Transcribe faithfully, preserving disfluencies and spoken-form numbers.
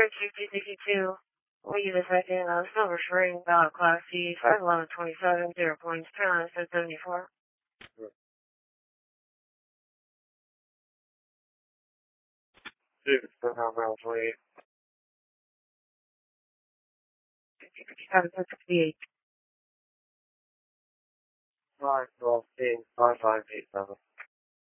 two two sixty-two. Wait a second. Uh, Silver Spring, Ballot Class C, five eleven twenty-seven, zero points, turn on seventy-four. Six, Brown twenty-eight. fifty-seven sixty-eight. Five, twelve, eight, five, five, eight, seven.